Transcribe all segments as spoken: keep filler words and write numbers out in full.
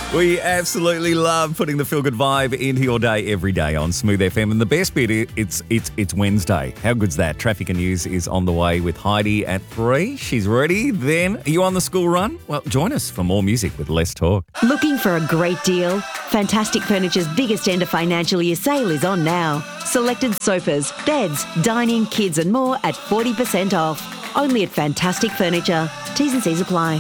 We absolutely love putting the feel-good vibe into your day every day on Smooth F M. And the best bit, it's it's it's Wednesday. How good's that? Traffic and News is on the way with Heidi at three. She's ready. Then, are you on the school run? Well, join us for more music with Less Talk. Looking for a great deal? Fantastic Furniture's biggest end of financial year sale is on now. Selected sofas, beds, dining, kids and more at forty percent off. Only at Fantastic Furniture. T's and C's apply.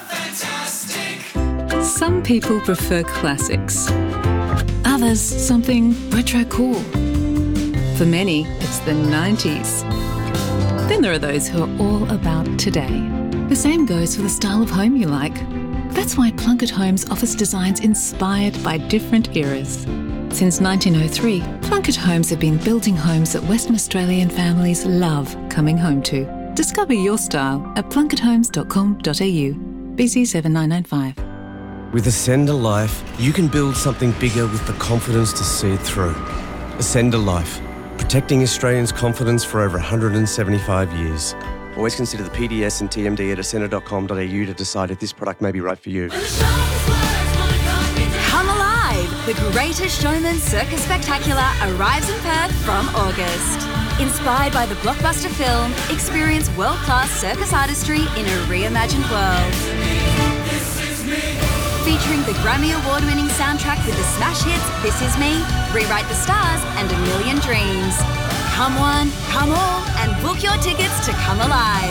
Some people prefer classics. Others, something retro cool. For many, it's the nineties. Then there are those who are all about today. The same goes for the style of home you like. That's why Plunkett Homes offers designs inspired by different eras. Since nineteen oh three, Plunkett Homes have been building homes that Western Australian families love coming home to. Discover your style at plunkett homes dot com dot a u. B C seven nine nine five. With Ascender Life, you can build something bigger with the confidence to see it through. Ascender Life, protecting Australians' confidence for over one hundred seventy-five years. Always consider the P D S and T M D at ascender dot com dot a u to decide if this product may be right for you. Come alive! The Greatest Showman Circus Spectacular arrives in Perth from August. Inspired by the blockbuster film, experience world-class circus artistry in a reimagined world. Featuring the Grammy Award-winning soundtrack with the smash hits This Is Me, Rewrite the Stars and A Million Dreams. Come one, come all, and book your tickets to Come Alive.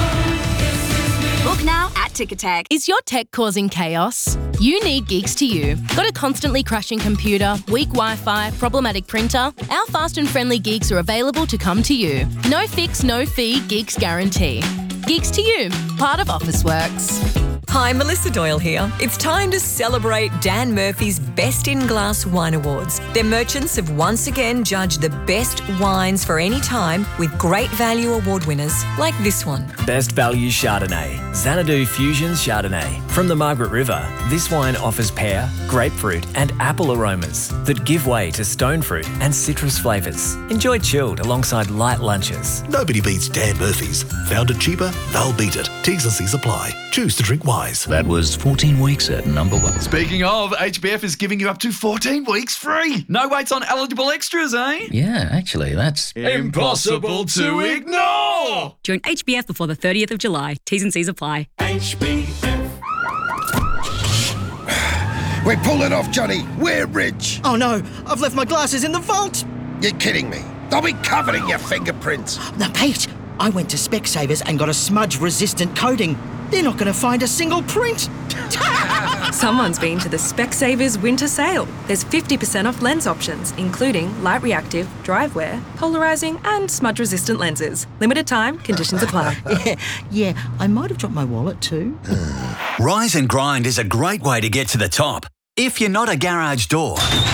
Book now at Ticketek. Is your tech causing chaos? You need Geeks to You. Got a constantly crashing computer, weak Wi-Fi, problematic printer? Our fast and friendly Geeks are available to come to you. No fix, no fee, Geeks guarantee. Geeks to You, part of Officeworks. Hi, Melissa Doyle here. It's time to celebrate Dan Murphy's Best in Glass Wine Awards. Their merchants have once again judged the best wines for any time with great value award winners like this one. Best Value Chardonnay, Xanadu Fusions Chardonnay. From the Margaret River, this wine offers pear, grapefruit and apple aromas that give way to stone fruit and citrus flavours. Enjoy chilled alongside light lunches. Nobody beats Dan Murphy's. Found it cheaper? They'll beat it. T's and C's apply. Choose to drink wise. That was fourteen weeks at number one. Speaking of, H B F is giving you up to fourteen weeks free. No waits on eligible extras, eh? Yeah, actually, that's impossible to ignore. Join H B F before the thirtieth of July. T's and C's apply. H B F. We're pulling off, Johnny. We're rich. Oh no, I've left my glasses in the vault. You're kidding me. They'll be covered in your fingerprints. Now, Pete, I went to Specsavers and got a smudge-resistant coating. They're not going to find a single print. Someone's been to the Specsavers winter sale. There's fifty percent off lens options, including light reactive, dry wear, polarising and smudge-resistant lenses. Limited time, conditions apply. yeah, yeah, I might have dropped my wallet too. Rise and Grind is a great way to get to the top. If you're not a garage door.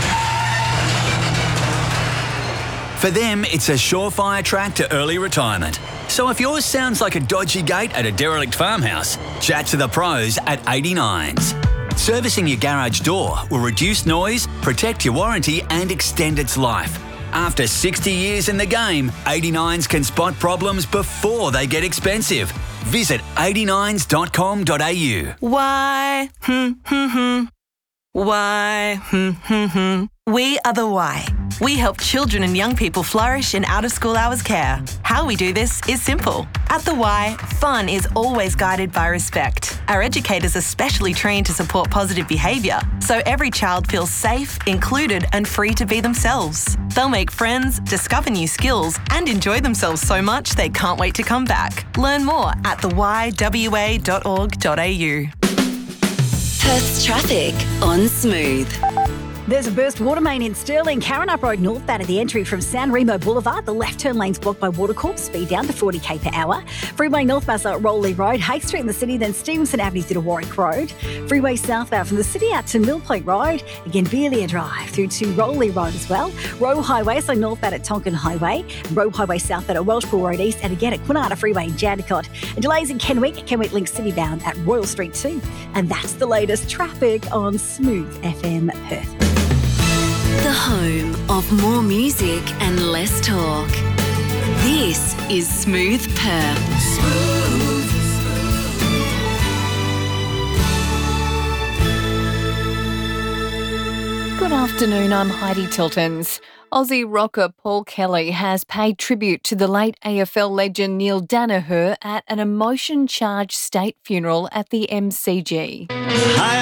For them, it's a surefire track to early retirement. So if yours sounds like a dodgy gate at a derelict farmhouse, chat to the pros at eighty-nines. Servicing your garage door will reduce noise, protect your warranty and extend its life. After sixty years in the game, eighty-nines can spot problems before they get expensive. Visit eighty-nines dot com dot a u. Why? Hmm, hmm, hmm. Why? Hmm, hmm, hmm. We are the Why. We help children and young people flourish in out-of-school hours care. How we do this is simple. At the Y, fun is always guided by respect. Our educators are specially trained to support positive behaviour, so every child feels safe, included and free to be themselves. They'll make friends, discover new skills and enjoy themselves so much they can't wait to come back. Learn more at the y w a dot org dot a u. Perth's traffic on Smooth. There's a burst water main in Stirling, Karrinyup Road northbound at the entry from San Remo Boulevard. The left turn lane's blocked by Watercorp, speed down to forty k per hour. Freeway northbound at Rowley Road, Hay Street in the city, then Stevenson Avenue through to Warwick Road. Freeway southbound from the city out to Mill Point Road, again Beeliar Drive through to Rowley Road as well. Roe Highway, so northbound at Tonkin Highway. Roe Highway southbound at Welshpool Road East, and again at Kwinana Freeway in Jandakot. And delays in Kenwick, Kenwick Link City bound at Royal Street too. And that's the latest traffic on Smooth F M Perth. The home of more music and less talk. This is Smooth Perth. Smooth. Good afternoon, I'm Heidi Tiltons. Aussie rocker Paul Kelly has paid tribute to the late A F L legend Neil Danaher at an emotion-charged state funeral at the M C G. Hi,